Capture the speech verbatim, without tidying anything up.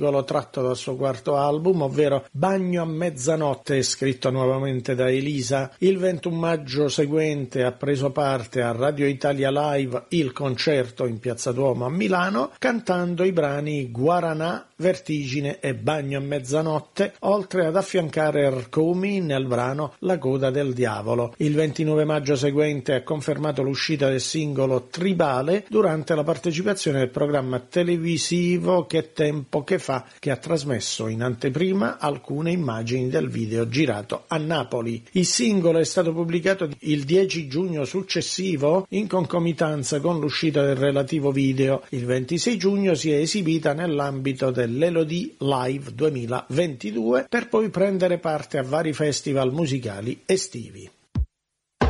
singolo tratto dal suo quarto album, ovvero Bagno a mezzanotte, scritto nuovamente da Elisa. Il ventuno maggio seguente ha preso parte a Radio Italia Live il concerto in Piazza Duomo a Milano, cantando i brani Guaranà, Vertigine e Bagno a mezzanotte, oltre ad affiancare Ercomi nel brano La coda del diavolo. Il ventinove maggio seguente ha confermato l'uscita del singolo Tribale durante la partecipazione del programma televisivo Che tempo che fa, che ha trasmesso in anteprima alcune immagini del video girato a Napoli. Il singolo è stato pubblicato il dieci giugno successivo in concomitanza con l'uscita del relativo video. Il ventisei giugno si è esibita nell'ambito dell'Elodie Live duemilaventidue per poi prendere parte a vari festival musicali estivi.